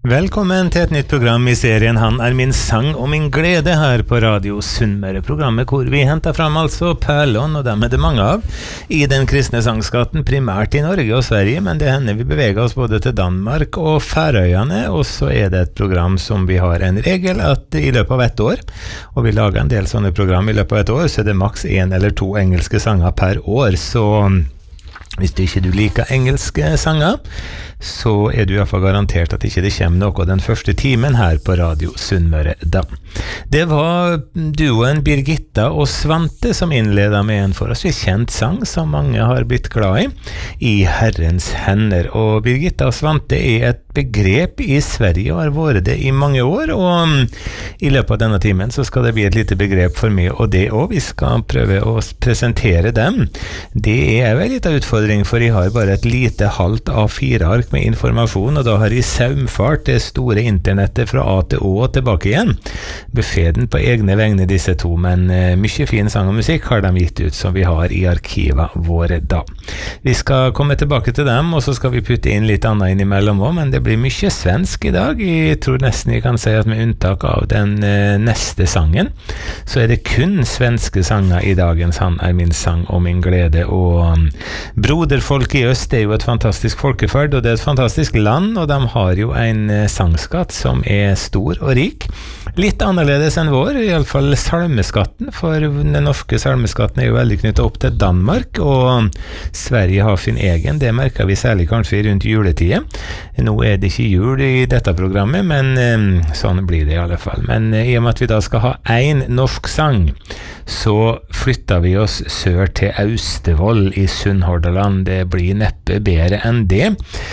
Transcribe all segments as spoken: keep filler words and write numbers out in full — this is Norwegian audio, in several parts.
Velkommen til et nytt program i serien Han er min sang og min glede her på Radio Sunnmøre, programmet hvor vi henter fram altså perlene, og dem er det mange av, i den kristne sangskatten, primært i Norge og Sverige, men det hender vi beveger oss både til Danmark og Færøyene, og så er det et program som vi har en regel at i løpet av ett år, og vi lager en del sånne program i løpet av et år, så er det maks en eller to engelske sanger per år, så hvis du ikke du liker engelske sanger, så er du i hvert fall garantert at ikke det kommer noe den første timen her på Radio Sunnmøre da. Det var duoen Birgitta og Svante som innledet med en forholdsvis kjent sang som mange har blitt glad i, I Herrens hender. Og Birgitta og Svante er et begrep i Sverige og har vært det i mange år, og i løpet av denne timen så skal det bli et lite begrep for meg og det også. Vi skal prøve å presentere dem. Det er vel litt av utfordring, for jeg har bare et lite halvt A fire ark med informasjon, og da har jeg saumfart det store internettet fra A til Å og tilbake igjen. Befeden på egne vegne disse to, men uh, mye fin sang og musikk har de gitt ut som vi har i arkivet våre da. Vi skal komme tilbake til dem, og så skal vi putte inn litt annet innimellom også, men det blir mye svensk i dag. Jeg tror nesten jeg kan si at med unntak av den uh, neste sangen, så er det kun svenske sanger i dagens Han er min sang og min glede, og um, broderfolk i øst er jo et fantastisk folkeferd, og det er et fantastisk land, og de har jo en uh, sangskatt som er stor og rik. Litt annerledes enn vår, i alle fall salmeskatten, for den norske salmeskatten er jo veldig knyttet opp til Danmark, og Sverige har sin egen, det merker vi særlig kanskje rundt juletiden. Nå er det ikke jul i dette programmet, men um, sånn blir det i alle fall. Men uh, i og med at vi da skal ha en norsk sang, så flytter vi oss sør til Austevoll i Sunnhordland. Det blir neppe bedre enn det.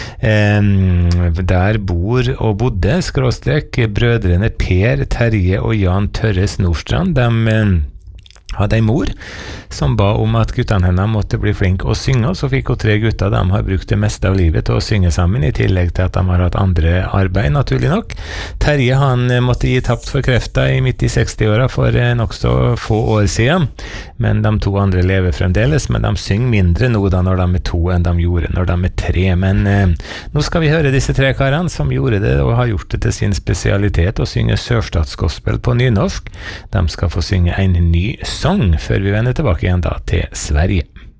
Um, der bor og bodde, skråstrek, brødrene Per, Terje og Jan Tørres Nordstrand. De um, hadde en mor som ba om at guttene henne måtte bli flink å synge, og så fikk hun tre gutter. De har brukt det meste av livet til å synge sammen, i tillegg til at de har hatt andre arbeid, naturlig nok. Terje, han måtte gi tapt for krefter i midt i seksti-åra for nok så få år siden, men de to andre lever fremdeles, men de synger mindre nå da når de er to enn de gjorde når de er tre. Men eh, nå skal vi høre disse tre karene som gjorde det og har gjort det til sin spesialitet å synge sørstatsgospel på nynorsk. De skal få synge en ny sang før vi vender tilbake igjen da til Sverige.